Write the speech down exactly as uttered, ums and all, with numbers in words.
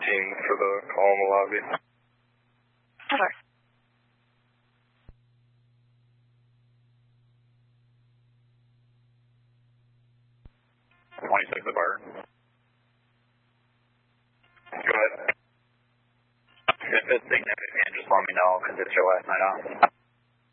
seventeen for the call in the lobby. Over. twenty-six the bar. Go ahead. If it's significant, just let me know because it's your last night off.